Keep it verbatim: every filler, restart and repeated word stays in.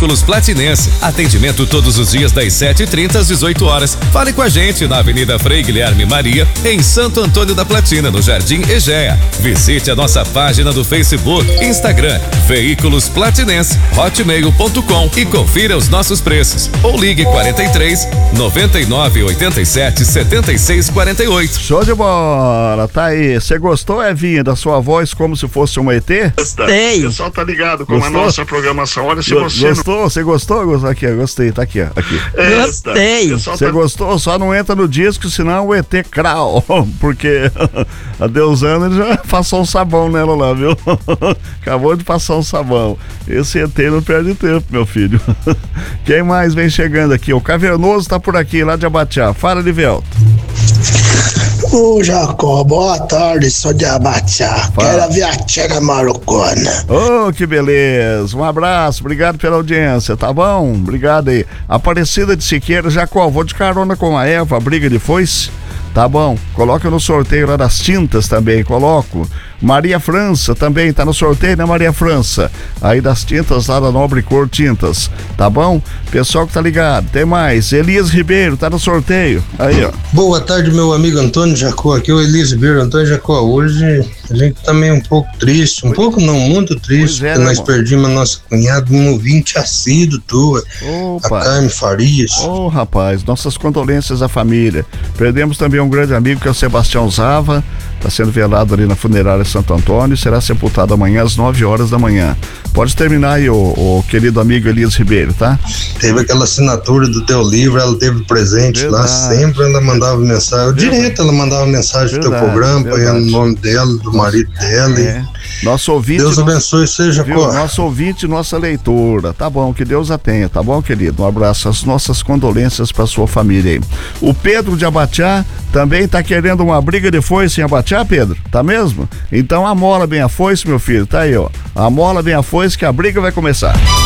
Veículos Platinense. Atendimento todos os dias das sete e trinta às dezoito horas. Fale com a gente na Avenida Frei Guilherme Maria, em Santo Antônio da Platina, no Jardim Egea. Visite a nossa página do Facebook, Instagram, Veículos Platinense, hotmail ponto com e confira os nossos preços. Ou ligue quarenta e três, noventa e nove, oitenta e sete, setenta e seis, quarenta e oito. Show de bola, tá aí. Você gostou, Evinha, da sua voz como se fosse um E T? Gostei. O pessoal tá ligado com gostou? A nossa programação. Olha se Go- você. Gostou? Você não... gostou? Gostou? Aqui, gostei, tá aqui, ó. Aqui. Gostei. Você tá... gostou? Só não entra no disco, senão o E T crau. Porque a Deusana ele já passou um sabão nela lá, viu? Acabou de passar um sabão. Esse E T não perde tempo, meu filho. Quem mais vem chegando aqui? O Cavernoso tá por aqui, lá de Abatiá. Fala, Livelto. Ô, Jacó, boa tarde, sou de Abatiá. Quero ver a tchega malucona. Ô, oh, que beleza. Um abraço, obrigado pela audiência, tá bom? Obrigado aí. Aparecida de Siqueira, Jacó, vou de carona com a Eva, briga de foice. Tá bom, coloca no sorteio lá das tintas também, coloco. Maria França também tá no sorteio, né, Maria França? Aí das tintas lá da Nobre Cor Tintas, tá bom? Pessoal que tá ligado, tem mais. Elias Ribeiro tá no sorteio, aí ó. Boa tarde, meu amigo Antônio Jacó, aqui é o Elias Ribeiro. Antônio Jacó, hoje a gente tá meio um pouco triste, um pois, pouco não, muito triste, é, porque nós perdimos a nossa cunhada, um ouvinte assíduo tua, Opa. a Carmen Farias. Ô, oh, rapaz, nossas condolências à família. Perdemos também um grande amigo que é o Sebastião Zava, tá sendo velado ali na funerária Santo Antônio e será sepultado amanhã às nove horas da manhã. Pode terminar aí, o, o querido amigo Elias Ribeiro, tá? Teve aquela assinatura do teu livro, ela teve presente verdade, lá, sempre ela mandava mensagem, verdade, direto ela mandava mensagem verdade, do teu programa, apanhando o nome dela, do marido dela. É. E... Nosso ouvinte. Deus abençoe, seja viu, nosso ouvinte, nossa leitora, tá bom, que Deus a tenha, tá bom, querido? Um abraço, as nossas condolências pra sua família aí. O Pedro de Abatiá também tá querendo uma briga de foice em Abatiá, Pedro? Tá mesmo? Então amola bem a foice, meu filho, tá aí, ó. Amola bem a foice que a briga vai começar.